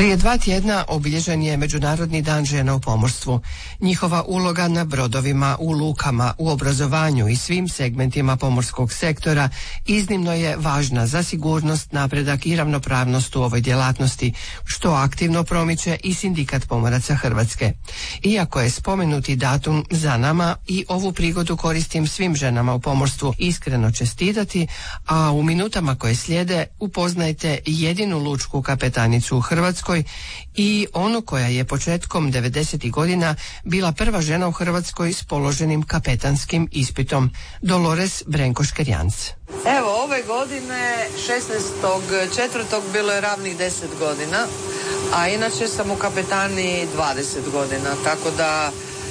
Prije 2 tjedna obilježen je Međunarodni dan žena u pomorstvu. Njihova uloga na brodovima, u lukama, u obrazovanju i svim segmentima pomorskog sektora iznimno je važna za sigurnost, napredak i ravnopravnost u ovoj djelatnosti, što aktivno promiče i Sindikat pomoraca Hrvatske. Iako je spomenuti datum za nama, i ovu prigodu koristim svim ženama u pomorstvu iskreno čestitati, a u minutama koje slijede upoznajte jedinu lučku kapetanicu u Hrvatskoj i onu koja je početkom 90. godina bila prva žena u Hrvatskoj s položenim kapetanskim ispitom, Dolores Brenko-Škerjanc. Evo, ove godine 16.4. bilo je ravnih 10 godina, a inače sam u kapetaniji 20 godina, tako da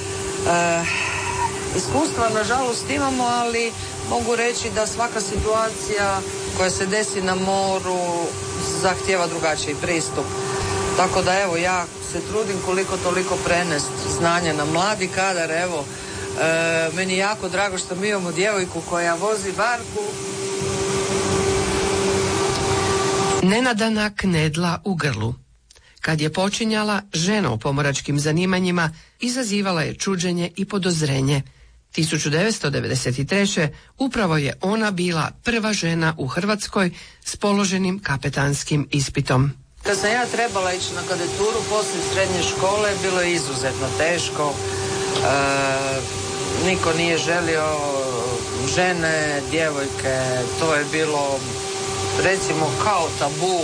iskustva nažalost imamo, ali mogu reći da svaka situacija koja se desi na moru zahtijeva drugačiji pristup. Tako da evo, ja se trudim koliko toliko prenest znanje na mladi kadar. Evo, meni je jako drago što mi imamo djevojku koja vozi barku. Nenadana knedla u grlu. Kad je počinjala, žena u pomoračkim zanimanjima izazivala je čuđenje i podozrenje. 1993. upravo je ona bila prva žena u Hrvatskoj s položenim kapetanskim ispitom. Kad sam ja trebala ići na kadeturu poslije srednje škole, bilo je izuzetno teško. Niko nije želio žene, djevojke, to je bilo recimo kao tabu.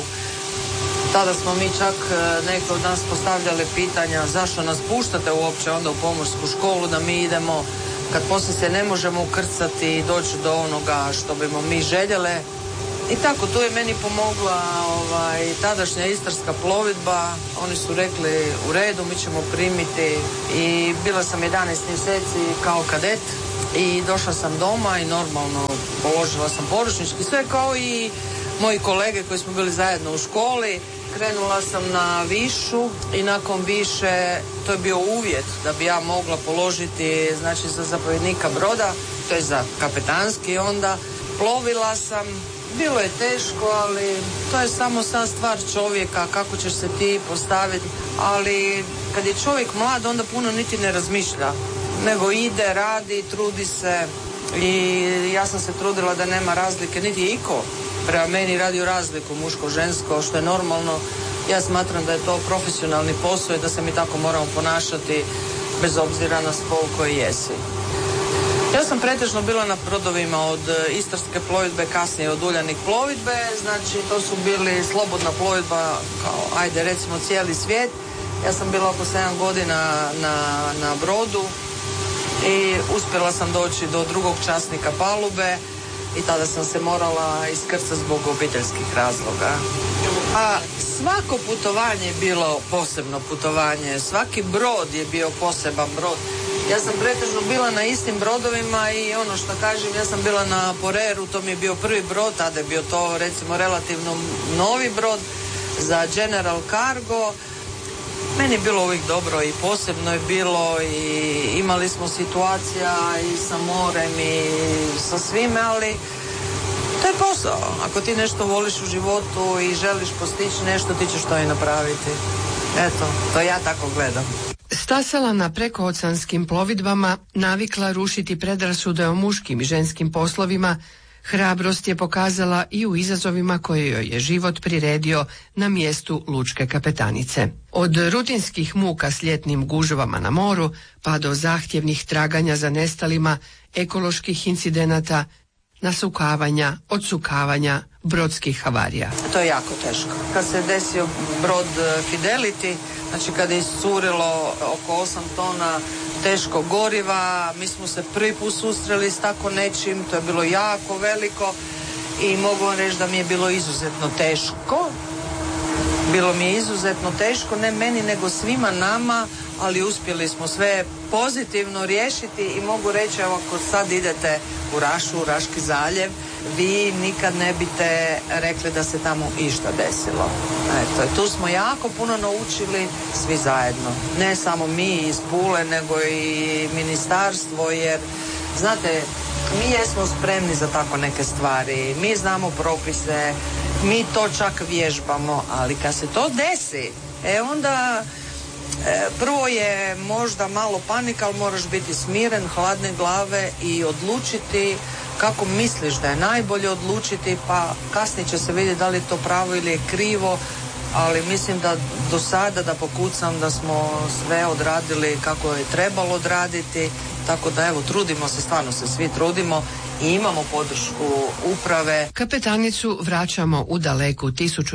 Tada smo mi čak neki od nas postavljali pitanja zašto nas puštate uopće onda u pomorsku školu da mi idemo, kad poslije se ne možemo ukrcati i doći do onoga što bimo mi željele. I tako, tu je meni pomogla tadašnja Istarska plovidba. Oni su rekli u redu, mi ćemo primiti, i bila sam 11 mjeseci kao kadet i došla sam doma i normalno položila sam poručnički, sve kao i moji kolege koji smo bili zajedno u školi. Krenula sam na višu i nakon više, to je bio uvjet da bi ja mogla položiti, znači za zapovjednika broda, to je za kapetanski onda. Plovila sam, bilo je teško, ali to je samo sad stvar čovjeka, kako ćeš se ti postaviti, ali kad je čovjek mlad onda puno niti ne razmišlja, nego ide, radi, trudi se, i ja sam se trudila da nema razlike, niti je iko prema meni radio razliku muško-žensko, što je normalno. Ja smatram da je to profesionalni posao i da se mi tako moramo ponašati bez obzira na spol koji jesi. Ja sam pretežno bila na brodovima od Istarske plovidbe, kasnije od Uljanik plovidbe, znači to su bili slobodna plovidba, kao ajde recimo cijeli svijet. Ja sam bila oko 7 godina na brodu i uspjela sam doći do drugog časnika palube i tada sam se morala iskrcati zbog obiteljskih razloga. A svako putovanje je bilo posebno putovanje, svaki brod je bio poseban brod. Ja sam pretežno bila na istim brodovima i ono što kažem, ja sam bila na Poreru, to mi je bio prvi brod, tada je bio to recimo relativno novi brod za General Cargo. Meni je bilo uvijek dobro i posebno je bilo i imali smo situacija i sa morem i sa svime, ali to je posao. Ako ti nešto voliš u životu i želiš postići nešto, ti ćeš to i napraviti. Eto, to ja tako gledam. Stasala na prekooceanskim plovidbama, navikla rušiti predrasude o muškim i ženskim poslovima, hrabrost je pokazala i u izazovima koje joj je život priredio na mjestu lučke kapetanice. Od rutinskih muka s ljetnim gužvama na moru, pa do zahtjevnih traganja za nestalima, ekoloških incidenata, nasukavanja, odsukavanja, brodskih havarija. To je jako teško. Kad se desio brod Fidelity, znači kada je iscurilo oko 8 tona teškog goriva, mi smo se prvi put susreli s tako nečim, to je bilo jako veliko i mogu vam reći da mi je bilo izuzetno teško. Bilo mi je izuzetno teško, ne meni nego svima nama, ali uspjeli smo sve pozitivno riješiti i mogu reći, evo ako sad idete u Rašu, u Raški zaljev, vi nikad ne biste rekli da se tamo išta desilo. Eto, tu smo jako puno naučili svi zajedno. Ne samo mi iz Pule, nego i ministarstvo, jer znate, mi jesmo spremni za tako neke stvari, mi znamo propise, mi to čak vježbamo, ali kad se to desi, Onda prvo je možda malo panika, ali moraš biti smiren, hladne glave i odlučiti kako misliš da je najbolje odlučiti, pa kasnije će se vidjeti da li je to pravo ili je krivo, ali mislim da do sada da pokucam da smo sve odradili kako je trebalo odraditi, tako da evo trudimo se, stvarno se svi trudimo i imamo podršku uprave. Kapetanicu vraćamo u daleku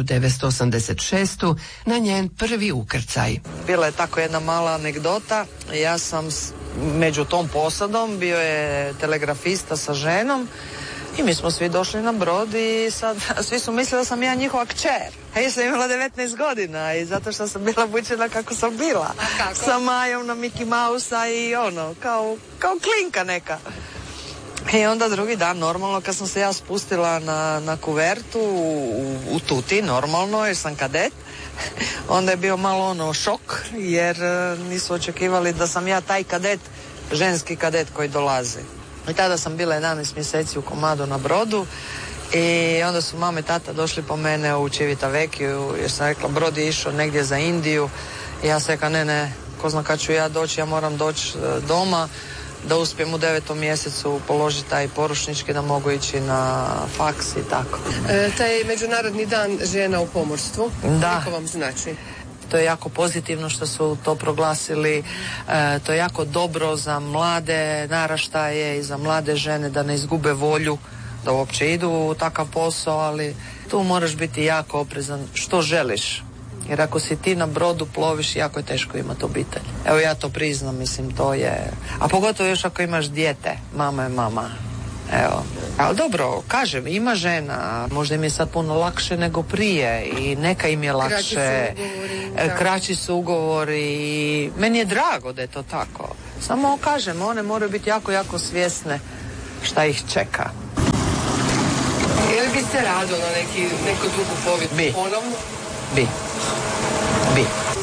1986. na njen prvi ukrcaj. Bila je tako jedna mala anegdota, ja sam među tom posadom, bio je telegrafista sa ženom i mi smo svi došli na brod i sad svi su mislili da sam ja njihova kćer. A ja sam imala 19 godina i zato što sam bila obučena kako sam bila. Sa Majom na Mickey Mouse-a i kao klinka neka. I onda drugi dan, normalno, kad sam se ja spustila na kuvertu u Tuti, normalno, jer sam kadet, onda je bio malo šok, jer nisu očekivali da sam ja taj kadet, ženski kadet koji dolazi. I tada sam bila 11 mjeseci u komadu na brodu i onda su mama i tata došli po mene u Civitavecchiju, jer sam rekla, brod je išao negdje za Indiju i ja sam rekla, ne, ko zna kad ću ja doći, ja moram doći doma, da uspijem u 9. mjesecu položiti taj poručnički, da mogu ići na faks i tako. Taj Međunarodni dan žena u pomorstvu, kako vam znači? To je jako pozitivno što su to proglasili, to je jako dobro za mlade naraštaje i za mlade žene da ne izgube volju da uopće idu u takav posao, ali tu moraš biti jako oprezan što želiš. Jer ako si ti na brodu ploviš, jako je teško imati obitelj. Evo ja to priznam, mislim, to je... A pogotovo još ako imaš dijete, mama je mama. Evo. Ali dobro, kažem, ima žena, možda im je sad puno lakše nego prije i neka im je lakše. Kraći su ugovori i meni je drago da je to tako. Samo kažem, one moraju biti jako, jako svjesne šta ih čeka. Jel bi se rado na neku drugu povijest? Bi. Ponovno? Bi.